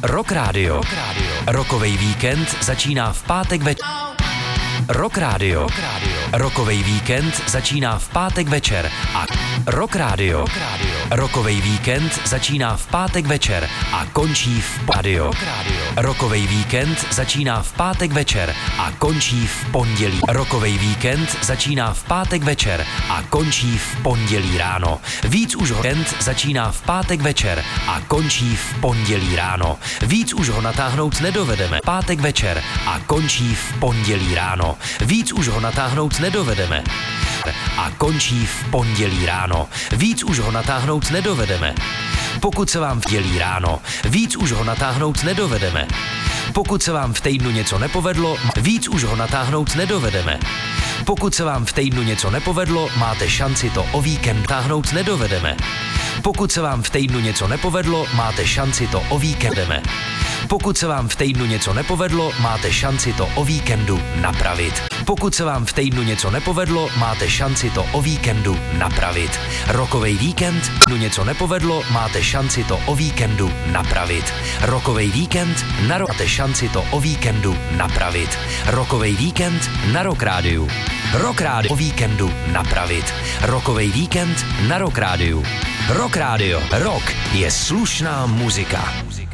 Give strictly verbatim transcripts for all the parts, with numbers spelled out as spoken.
Rock Radio. Rockovej víkend začíná v pátek večer. Rock Radio. Rockovej víkend začíná v pátek večer a Rock Radio. Rockovej víkend začíná v pátek večer a končí v rádio. Rockovej víkend začíná v pátek večer a končí v pondělí. Rockovej víkend začíná v pátek večer a končí v pondělí ráno. Víc už ho víkend začíná v pátek večer a končí v pondělí ráno. Víc už ho natáhnout nedovedeme. Pátek večer a končí v pondělí ráno. Víc už ho natáhnout nedovedeme. A končí v pondělí ráno. Víc už ho natáhnout nedovedeme. Pokud se vám v pondělí ráno, víc už ho natáhnout nedovedeme. Pokud se vám v týdnu něco nepovedlo, víc už ho natáhnout nedovedeme. Pokud se vám v týdnu něco nepovedlo, máte šanci to o víkend táhnout nedovedeme. Pokud se vám v týdnu něco nepovedlo, máte šanci to o víkendeme. Pokud se vám v týdnu něco nepovedlo, máte šanci to o víkendu napravit. Pokud se vám v týdnu něco nepovedlo, máte šanci to o víkendu napravit. Rockovej víkend, nu něco nepovedlo, máte šanci to o víkendu napravit. Rockovej víkend, na ro- máte šanci to o víkendu napravit. Rockovej víkend na Rock Rádiu. Rock Rádio o víkendu napravit. Rockovej víkend na Rock Rádiu. Rock Radio. Rock je slušná muzika.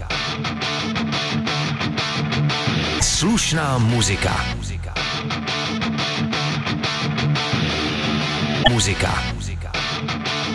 Slušná muzika. Muzika.